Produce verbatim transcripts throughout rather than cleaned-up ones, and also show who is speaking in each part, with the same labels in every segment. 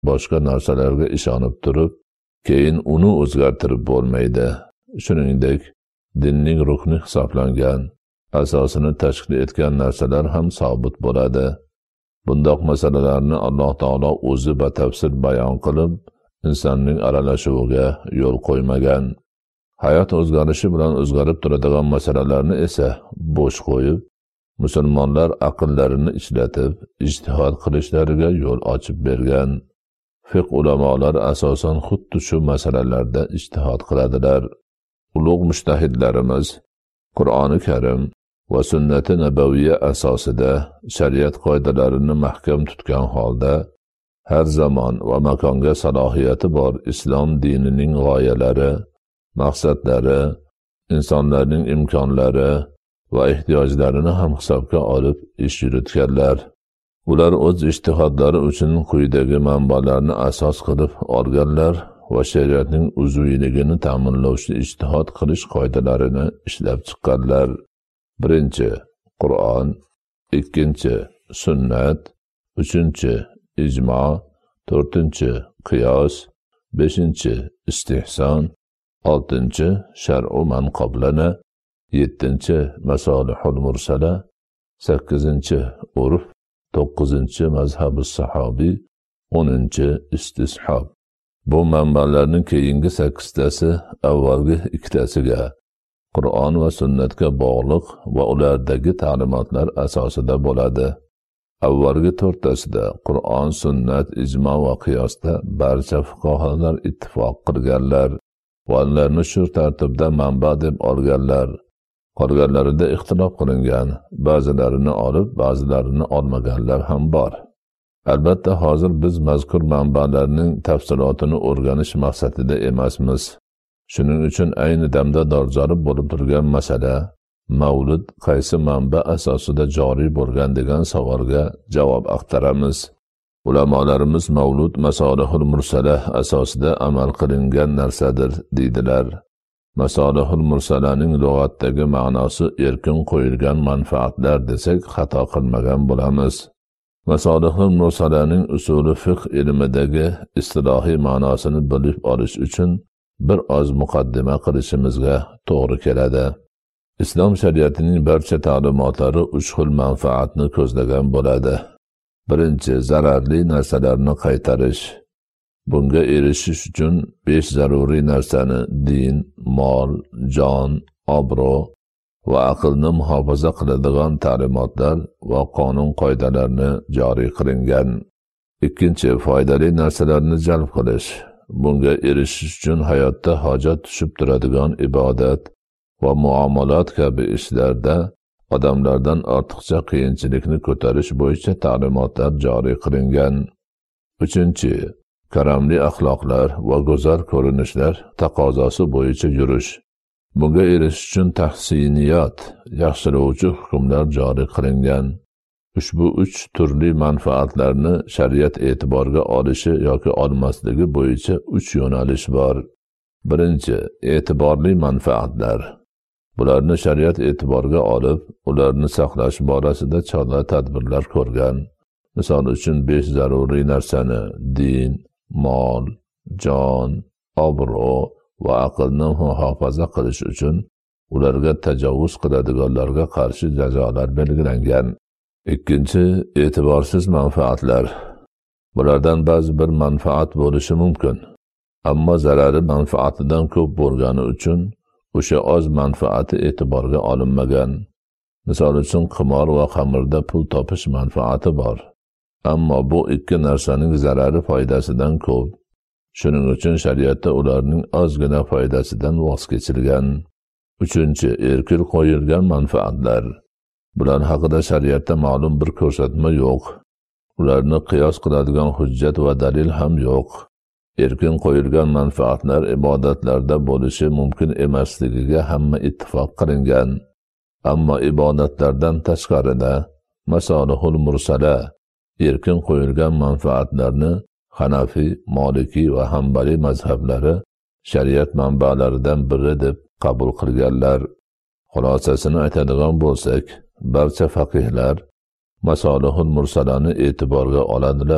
Speaker 1: boshqa narsalarga ishonib turib, keyin uni o'zgartirib bo'lmaydi. Shuningdek, dinning rukni hisoblangan, asosini tashkil etgan narsalar ham sobit bo'ladi. Bundoq masalalarni Alloh taolo o'zi batafsil bayon qilib, insonning aralashuviga yo'l qo'ymagan. Hayot o'zgarishi bilan o'zgarib turadigan masalalarni esa bo'sh qo'yib, musulmonlar aqllarini ishlatib, ijtihod qilishlariga yo'l ochib bergan. Fiqh ulamolar asosan xuddi shu masalalarda ijtihod qiladilar. Ulug' mujtahidlarimiz Qur'oni Karim va sunnati nabaviyya asosida shariat qoidalarini mahkam tutgan holda har zamon va makonga salohiyati bor islom dinining g'oyalari, maqsadlari, insonlarning imkonlari va ehtiyojlarini ham hisobga olib ish yuritganlar. Ular o'z ijtihodlari uchun quyidagi manbalarni asos qilib olganlar va shariatning uzviyligini ta'minlovchi ijtihod qilish qoidalarini ishlab chiqqanlar. Birinchi, Qur'on, ikkinchi, sunnat, uchinchi, ijmo, to'rtinchi, qiyos, beshinchi, istihson, oltinchi, shar'u man qoblana, yettinchi, masolihul mursala, sakkizinchi, urf, to'qqizinchi, mazhabi sahobiy, o'ninchi, istishob. Bu manbalarning keyingi sakkiztasi avvalgi ikkitasiga, Qur'on va sunnatga bog'liq va ulardagi ta'limotlar asosida bo'ladi. Avvalgi to'rttasida Qur'on, sunnat, ijmo va qiyosda barcha fuqaholar ittifoq qilganlar va ularni shu tartibda manba deb olganlar. Qolganlarida ixtilof qilingan, ba'zilarini olib, ba'zilarini olmaganlar ham bor. Albatta, hozir biz mazkur manbalarning tafsilotini o'rganish maqsadida emasmiz. Shuning uchun ayni damda dolzarb bo'lib turgan masala mavlud qaysi manba asosida joriy bo'lgan degan savolga javob axtaramiz. Ulamolarimiz mavlud masolihul mursala asosida amal qilingan narsadir deydilar. Masolihul mursalaning lug'atdagi ma'nosi erkin qo'yilgan manfaatlar desak xato qilmagan bo'lamiz. Masolihul mursalaning usuli fiqh ilmidagi istilohiy ma'nosini bilib olish uchun bir oz muqaddima qilishimizga to'g'ri keladi. Islom shariatining barcha ta'limotlari uch xil manfaatni ko'zlagan bo'ladi. Birinchi, zararli narsalarni qaytarish. Bunga erishish uchun besh zaruriy narsani din, mol, jon, obro' va aqlni muhofaza qiladigan ta'limotlar va qonun qoidalarni joriy qilingan. Ikkinchi, foydali narsalarni jalb qilish. Bunga erishish uchun hayotda hojat tushib turadigan ibodat va muomalat kabi ishlarda odamlardan ortiqcha qiyinchilikni ko'tarish bo'yicha ta'limotlar joriy qilingan. Uchinchi, karamli axloqlar va go'zal ko'rinishlar taqozosi bo'yicha yurish. Bunga erishish uchun tahsiniyat, yaxshilovchi hukmlar joriy qilingan. Ushbu uch turli manfaatlarni shariat e'tiborga olishi yoki olmasligi bo'yicha uch yo'nalish bor. Birinchi, e'tiborli manfaatlar. Bularni shariat e'tiborga olib, ularni saqlash borasida chora tadbirlar ko'rgan. Misol uchun besh zaruriy narsani din, mol, jon, obro' va aqlni muhofaza qilish uchun ularga tajovuz qiladiganlarga qarshi jazolar belgilangan. Ikkinchi, e'tiborsiz manfaatlar. Bulardan ba'zi bir manfaat bo'lishi mumkin, ammo zarari manfaatidan ko'p bo'lgani uchun o'sha oz manfaati e'tiborga olinmagan. Misol uchun qimor va xamirda pul topish manfaati bor, ammo bu ikki narsaning zarari foydasidan ko'p. Shuning uchun shariatda ularning ozgina foydasidan voz kechilgan. Uchinchi, erkin qo'yilgan manfaatlar. Bular haqida shariatda ma'lum bir ko'rsatma yo'q. Ularni qiyos qiladigan hujjat va dalil ham yo'q. Erkin qo'yilgan manfaatlar ibodatlarda bo'lishi mumkin emasligiga hamma ittifoq qilingan. Ammo ibodatlardan tashqarida masolihul mursala erkin qo'yilgan manfaatlarni Hanafi, Maliki va Hanbali mazhablari shariat manbalaridan biri deb qabul qilganlar. Xulosasini aytadigan bo'lsak, barcha faqihlar masolihul mursalani e'tiborga oladilar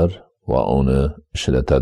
Speaker 1: va uni ishlatadi.